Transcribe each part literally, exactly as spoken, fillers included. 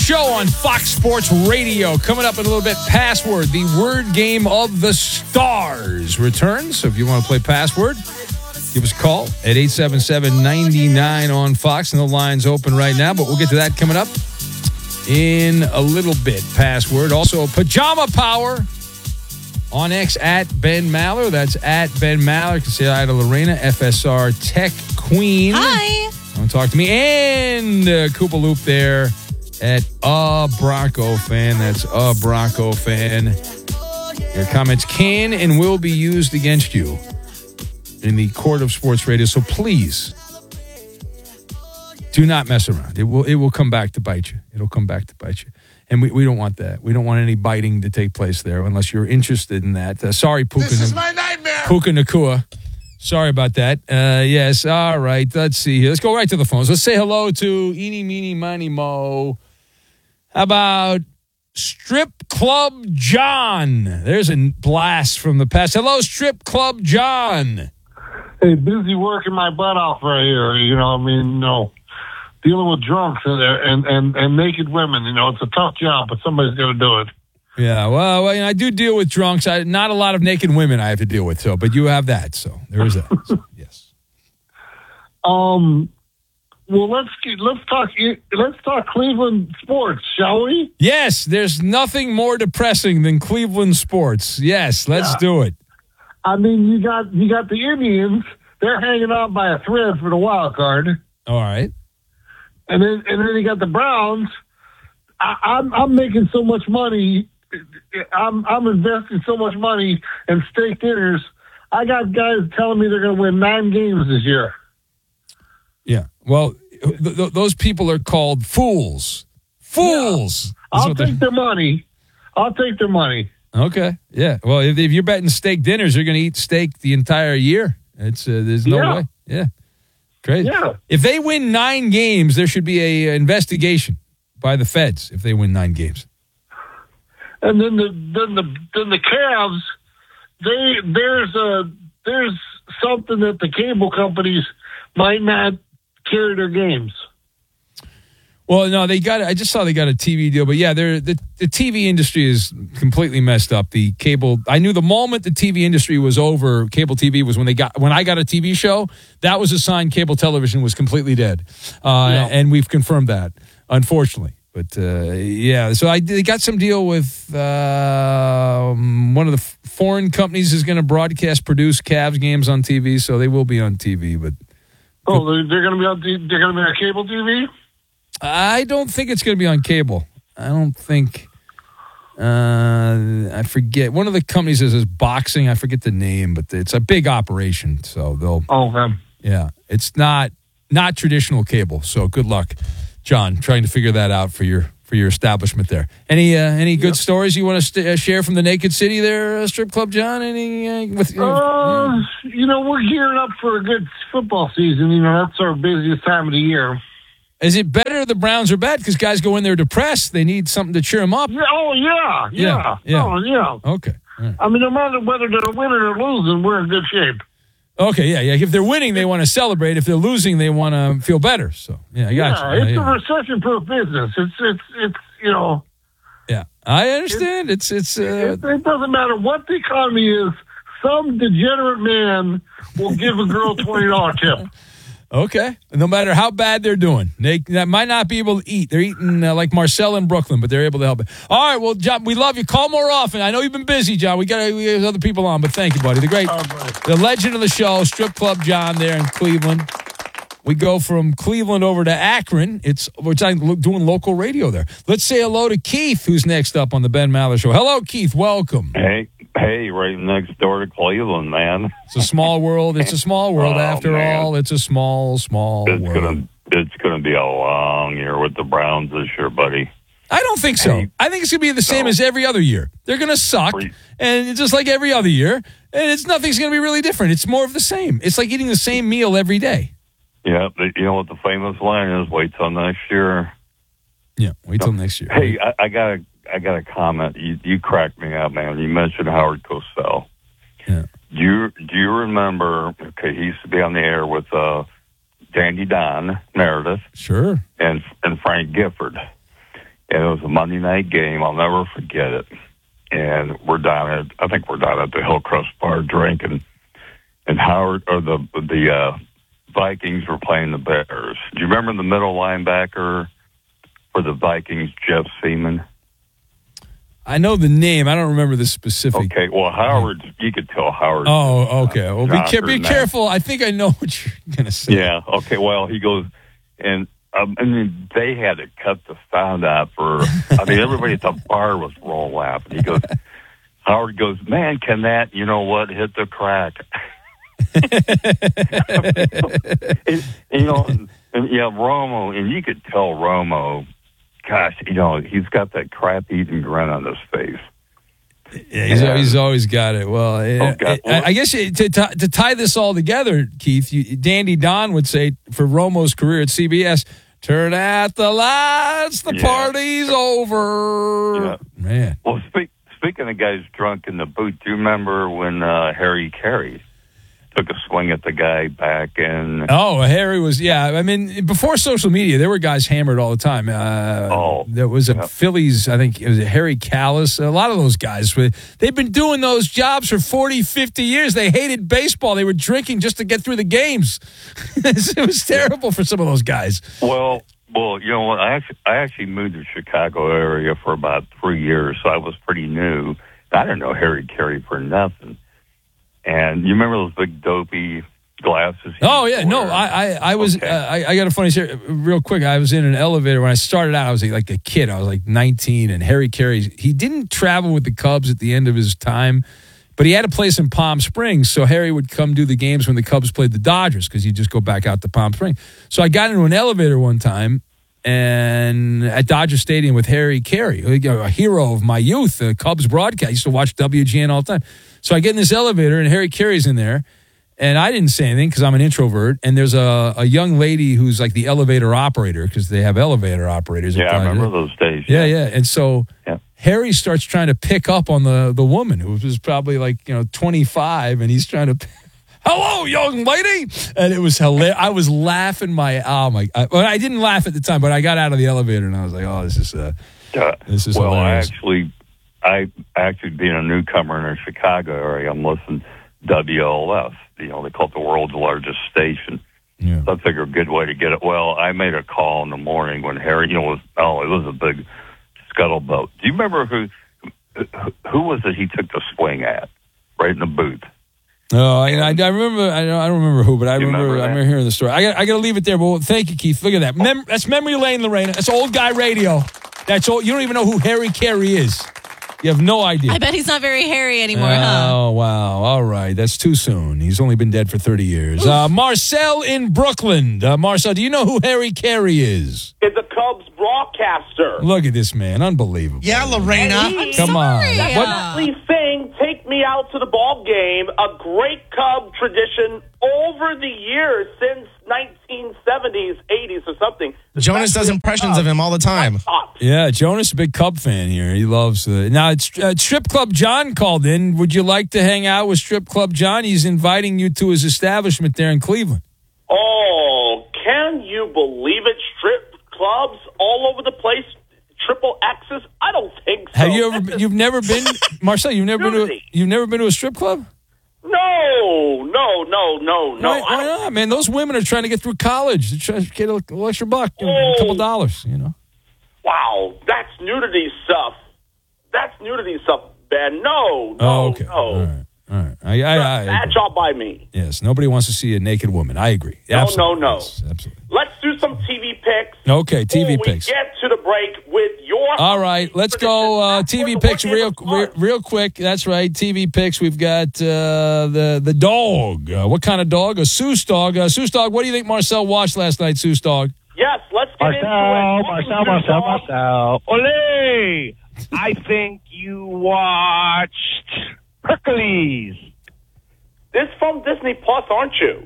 show on Fox Sports Radio. Coming up in a little bit, Password, the word game of the stars, returns. So if you want to play Password, give us a call at eight seven seven, nine nine on Fox. And the line's open right now, but we'll get to that coming up in a little bit. Password. Also, Pajama Power on X at Ben Maller. That's at Ben Maller. You can say hi to Lorena, F S R Tech Queen. Hi. Don't talk to me. And uh, Koopa Loop there at a Bronco fan. That's a Bronco fan. Your comments can and will be used against you in the court of sports radio. So please do not mess around. It will it will come back to bite you. It'll come back to bite you. And we, we don't want that. We don't want any biting to take place there unless you're interested in that. Uh, sorry, Puka. This is my nightmare. Puka Nakua. Sorry about that. Uh, yes, all right. Let's see here. Let's go right to the phones. Let's say hello to Eeny, Meeny, Miny, Mo. How about Strip Club John? There's a blast from the past. Hello, Strip Club John. Hey, busy working my butt off right here. You know, I mean, no. Dealing with drunks and, and, and, and naked women, you know, it's a tough job, but somebody's got to do it. Yeah, well, well you know, I do deal with drunks. I, not a lot of naked women I have to deal with, so but you have that, so there is that. So, yes. Um. Well, let's let's talk let's talk Cleveland sports, shall we? Yes, there's nothing more depressing than Cleveland sports. Yes, let's yeah. do it. I mean, you got you got the Indians. They're hanging out by a thread for the wild card. All right. And then and then you got the Browns. I, I'm I'm making so much money. I'm I'm investing so much money in steak dinners. I got guys telling me they're going to win nine games this year. Yeah. Well, th- th- those people are called fools. Fools. Yeah. I'll take their money. I'll take their money. Okay. Yeah. Well, if, if you're betting steak dinners, you're going to eat steak the entire year. It's uh, there's no yeah. way. Yeah. Crazy. Yeah. If they win nine games, there should be a investigation by the feds if they win nine games. And then the then the then the Cavs, they there's a there's something that the cable companies might not carry their games. Well, no, they got. I just saw they got a T V deal, but yeah, they're the the T V industry is completely messed up. The cable. I knew the moment the T V industry was over, cable T V was when they got when I got a T V show. That was a sign cable television was completely dead, uh, yeah. and we've confirmed that, unfortunately. But uh, yeah, so I they got some deal with uh, one of the f- foreign companies is going to broadcast produce Cavs games on T V, so they will be on T V. But oh, they're going to be on. They're going to be on cable T V. I don't think it's going to be on cable. I don't think. Uh, I forget. One of the companies is, is boxing. I forget the name, but it's a big operation. So they'll. Oh, okay. Yeah, it's not not traditional cable. So good luck, John, trying to figure that out for your for your establishment there. Any uh, any good yep. stories you want to st- uh, share from the Naked City there, uh, Strip Club John? Any? Uh, with, uh, uh, you know, we're gearing up for a good football season. You know, that's our busiest time of the year. Is it better the Browns are bad because guys go in there depressed? They need something to cheer them up. Yeah, oh, yeah. Yeah. Yeah. yeah. Oh, yeah. Okay. Right. I mean, no matter whether they're winning or losing, we're in good shape. Okay, yeah, yeah. If they're winning, they want to celebrate. If they're losing, they want to feel better. So, yeah, I got yeah, you. It's yeah, a yeah. recession-proof business. It's, it's, it's, you know. Yeah, I understand. It's, it's. Uh, it, it doesn't matter what the economy is. Some degenerate man will give a girl a twenty dollars tip. Okay. No matter how bad they're doing. They that might not be able to eat. They're eating uh, like Marcel in Brooklyn, but they're able to help it. All right, well, John, we love you. Call more often. I know you've been busy, John. We got we have other people on, but thank you, buddy. The great, oh, the legend of the show, Strip Club John there in Cleveland. We go from Cleveland over to Akron. It's We're doing local radio there. Let's say hello to Keith, who's next up on the Ben Maller Show. Hello, Keith. Welcome. Hey. Hey, right next door to Cleveland, man. It's a small world. It's a small world. Oh, After man. all, it's a small, small it's world. Gonna, it's going to be a long year with the Browns this year, buddy. I don't think so. Hey, I think it's going to be the same no. as every other year. They're going to suck, Pre- and it's just like every other year, and it's nothing's going to be really different. It's more of the same. It's like eating the same meal every day. Yeah, you know what the famous line is? Wait till next year. Yeah, wait till next year. Hey, I, I got a, I got a comment. You, you cracked me up, man. You mentioned Howard Cosell. Yeah. Do you do you remember? Okay, he used to be on the air with uh, Dandy Don Meredith, Sure, and and Frank Gifford. And it was a Monday night game. I'll never forget it. And we're down at, I think we're down at the Hillcrest Bar drinking. And Howard, or the the uh, Vikings were playing the Bears. Do you remember the middle linebacker for the Vikings, Jeff Seaman? I know the name. I don't remember the specific. Okay, well, Howard, you could tell Howard. Oh, okay. Well, be, ca- be careful. I think I know what you're going to say. Yeah, okay. Well, he goes, and um, I mean, they had to cut the sound out for, I mean, everybody at the bar was rolling laughing. He goes, Howard goes, man, can that, you know what, hit the crack? and, you know, and, and, yeah, Romo, and you could tell Romo, gosh, you know, he's got that crap-eating grin on his face. Yeah, he's, yeah. he's always got it. Well, oh, I, I, I guess to, to, to tie this all together, Keith, you, Dandy Don would say for Romo's career at C B S, turn out the lights, the yeah. party's over. Yeah. Man. Well, speak, speaking of guys drunk in the booth, do you remember when uh, Harry Carey took a swing at the guy back in... Oh, Harry was, yeah. I mean, before social media, there were guys hammered all the time. Uh, oh. There was a yeah. Phillies, I think it was a Harry Callis. A lot of those guys, they've been doing those jobs for forty, fifty years. They hated baseball. They were drinking just to get through the games. It was terrible for some of those guys. Well, well, you know what? I actually, I actually moved to Chicago area for about three years, so I was pretty new. I didn't know Harry Carey for nothing. And you remember those big dopey glasses? Oh yeah, no, I I, I was okay. uh, I, I got a funny story real quick. I was in an elevator when I started out. I was like a kid. I was like nineteen, and Harry Carey, he didn't travel with the Cubs at the end of his time, but he had a place in Palm Springs. So Harry would come do the games when the Cubs played the Dodgers because he'd just go back out to Palm Springs. So I got into an elevator one time and at Dodger Stadium with Harry Carey, a hero of my youth, the Cubs broadcast. I used to watch W G N all the time. So I get in this elevator, and Harry Carey's in there, and I didn't say anything because I'm an introvert, and there's a, a young lady who's like the elevator operator because they have elevator operators. Yeah, I remember those days. Yeah, yeah. yeah. And so yeah. Harry starts trying to pick up on the, the woman who was probably like, you know, twenty-five, and he's trying to, hello, young lady. And it was hilarious. I was laughing my, oh my, I, well, I didn't laugh at the time, but I got out of the elevator, and I was like, oh, this is, uh, uh, this is well, hilarious. I actually... I actually, being a newcomer in the Chicago area, I'm listening to W L S. You know, they call it the world's largest station. Yeah. So I figured a good way to get it. Well, I made a call in the morning when Harry, you know, was, oh, it was a big scuttlebutt. Do you remember who who was it he took the swing at right in the booth? Oh, I, I, I remember. I don't, I don't remember who, but I remember. remember I remember hearing the story. I got. I got to leave it there. But thank you, Keith. Look at that. Mem- that's memory lane, Lorena. That's old guy radio. That's all. You don't even know who Harry Carey is. You have no idea. I bet he's not very hairy anymore, oh, huh? Oh, wow. All right. That's too soon. He's only been dead for thirty years. Uh, Marcel in Brooklyn. Uh, Marcel, do you know who Harry Carey is? It's a Cubs broadcaster. Look at this man. Unbelievable. Yeah, Lorena. He, Come sorry. on. Definitely saying, take me out to the ball game. A great Cub tradition over the years since nineteen seventies, eighties or something. Jonas does impressions of him all the time. Yeah, Jonas is a big Cub fan here. He loves it. Now, it's, uh, Strip Club John called in. Would you like to hang out with Strip Club John? He's inviting you to his establishment there in Cleveland. Oh, can you believe it? Strip clubs all over the place. Triple X's? I don't think so. Have you ever? You've never been, Marcel. You've never been to. A, you've never been to a strip club? No, no, no, no, no. Why, why not, man? Those women are trying to get through college. They're trying to get a little extra buck, oh. a couple dollars. You know. Wow, that's nudity stuff. That's nudity stuff, Ben. No, no, oh, okay. no. All right. All right. I, I, I, bad job by me. Yes, nobody wants to see a naked woman. I agree. No, absolutely. no, no. Yes, absolutely. Let's do some T V picks. Okay, T V we picks. Get to the break with your. All right, let's go uh, T V picks real, real, real quick. That's right, T V picks. We've got uh, the the dog. Uh, what kind of dog? A Seuss dog. Uh, Seuss dog. What do you think Marcel watched last night? Seuss dog. Yes, let's get Marcel, into it. Marcel, Marcel, Marcel. Ole! I think you watched Hercules. This from Disney Plus, aren't you?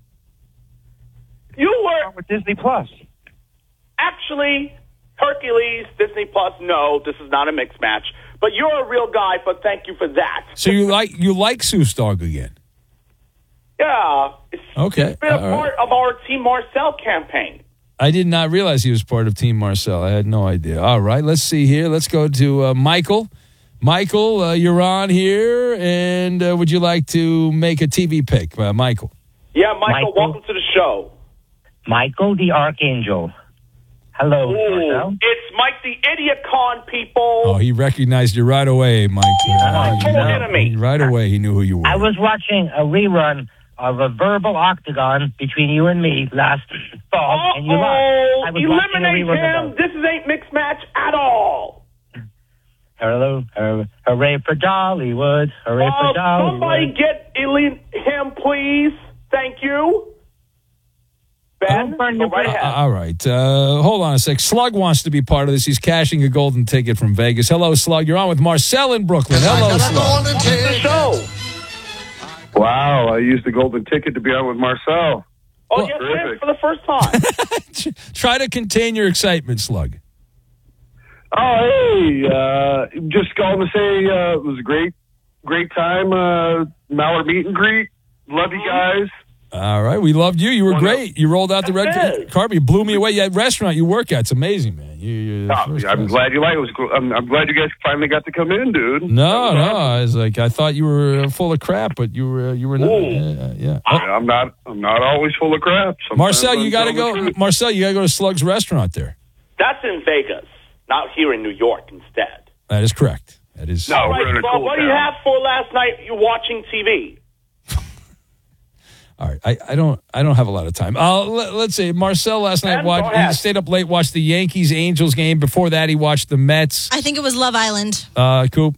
You were with Disney Plus. Actually, Hercules, Disney Plus. No, this is not a mixed match. But you're a real guy. But thank you for that. So you like you like Seuss dog again? Yeah. It's, Okay. it's been a All part right. of our Team Marcel campaign. Uh, I did not realize he was part of Team Marcel. I had no idea. All right, let's see here. Let's go to uh, Michael. Michael, uh, you're on here, and uh, would you like to make a T V pick, uh, Michael? Yeah, Michael, Michael. welcome to the show. Michael the Archangel. Hello, Marcel. It's Mike the Idiot Con, people. Oh, he recognized you right away, Mike. Yeah, Uh, no. enemy. Right away, he knew who you were. I was watching a rerun of a verbal octagon between you and me last fall, and you lost. I Uh-oh, was watching a eliminate rerun him. of This is ain't mixed match at all. Hello, hur- hooray for Dollywood, hooray Uh, for Dollywood. somebody get Eli- him, please. Thank you. Ben, Don't burn go your right bridge. Uh, ahead. all right. Uh, hold on a sec. Slug wants to be part of this. He's cashing a golden ticket from Vegas. Hello, Slug. You're on with Marcel in Brooklyn. Hello, Slug. Welcome to the show. Wow, I used the golden ticket to be on with Marcel. Oh, Well, yes, terrific. yes, for the first time. Try to contain your excitement, Slug. Oh, hey, uh, just calling to say uh, it was a great, great time. Uh, Mallard meet and greet. Love you guys. All right. We loved you. You were Well, great. You rolled out the red That's it. carpet. You blew me away. Yeah, restaurant you work at. It's amazing, man. You, you're the Oh, first I'm class. glad you like it. it was cool. I'm, I'm glad you guys finally got to come in, dude. That No, was no. awesome. I was like, I thought you were full of crap, but you were, you were not. Ooh. Yeah. yeah. Oh, I'm not. I'm not always full of crap. Sometimes Marcel, I'm you got to telling the go. truth. Marcel, you got to go to Slug's restaurant there. That's in Vegas, not here in New York instead. That is correct. That is. No, All we're in right, a Bob, cool what do you town. have for last night? You watching T V? All right, I, I don't I don't have a lot of time. Uh, let, let's say Marcel last night Ben, watched. go He ahead. stayed up late, watched the Yankees Angels game. Before that, he watched the Mets. I think it was Love Island. Uh, Coop.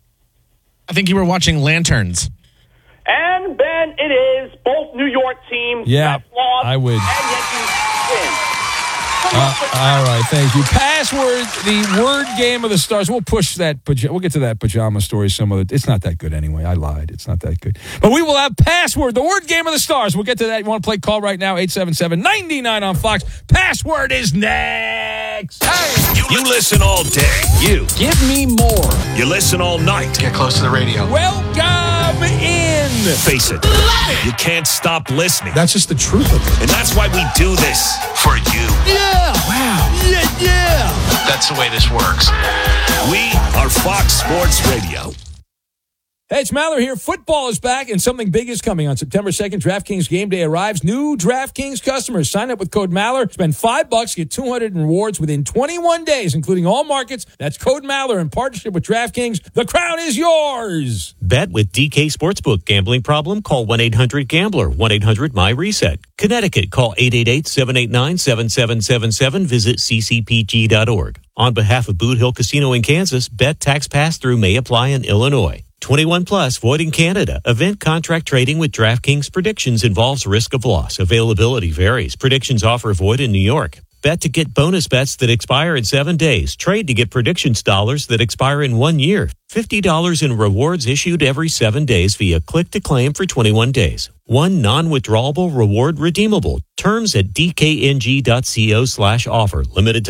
I think you were watching Lanterns. And Ben, it is both New York teams. Yeah, Mets lost, I would. And Yankees win. Uh, all right, thank you. Password, the word game of the stars. We'll push that. paja- We'll get to that pajama story some other. It's not that good anyway. I lied. It's not that good. But we will have password, the word game of the stars. We'll get to that. You want to play? Call right now. eight seven seven, nine nine on Fox. Password is next. Hey, You, you listen all day. You. give me more. You listen all night. Get close to the radio. Welcome in. Face it. You can't stop listening. That's just the truth of it. And that's why we do this. For you. Yeah. Wow. Yeah, yeah. That's the way this works. We are Fox Sports Radio. Hey, it's Maller here. Football is back, and something big is coming on September second. DraftKings Game Day arrives. New DraftKings customers sign up with code Maller. Spend five bucks, get two hundred in rewards within twenty-one days, including all markets. That's code Maller in partnership with DraftKings. The crown is yours. Bet with D K Sportsbook. Gambling problem? Call one eight hundred gambler. one eight hundred my reset. Connecticut. Call eight eight eight, seven eight nine, seven seven seven seven. Visit c c p g dot org. On behalf of Boot Hill Casino in Kansas, bet tax pass-through may apply in Illinois. twenty-one plus, void in Canada. Event contract trading with DraftKings Predictions involves risk of loss. Availability varies. Predictions offer void in New York. Bet to get bonus bets that expire in seven days. Trade to get predictions dollars that expire in one year. fifty dollars in rewards issued every seven days via click to claim for twenty-one days. One non-withdrawable reward redeemable. Terms at d k n g dot co slash offer. Limited time.